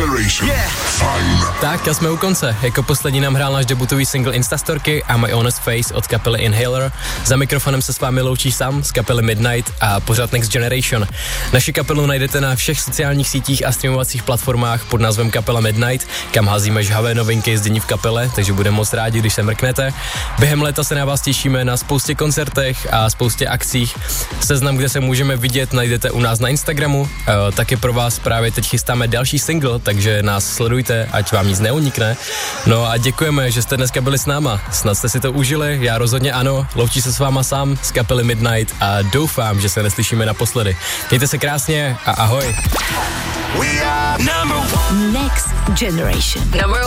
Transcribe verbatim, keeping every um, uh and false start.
Generation. Yeah. Fajn. Tak a jsme u konce. Jako poslední nám hrál náš debutový single Instastorky a My Honest Face od kapely Inhaler. Za mikrofonem se s vámi loučí Sam z kapely Midnight a pořád Next Generation. Naši kapelu najdete na všech sociálních sítích a streamovacích platformách pod názvem Kapela Midnight, kam házíme žhavé novinky z dění v kapele, takže budeme moc rádi, když se mrknete. Během léta se na vás těšíme na spoustě koncertech a spoustě akcích. Seznam, kde se můžeme vidět, najdete u nás na Instagramu. E, taky pro vás právě teď chystáme další single, takže nás sledujte, ať vám nic neunikne. No a děkujeme, že jste dneska byli s náma. Snad jste si to užili, já rozhodně ano. Loučí se s váma Sam z kapely Midnight a doufám, že se neslyšíme naposledy. Mějte se krásně a ahoj. Next Generation. Number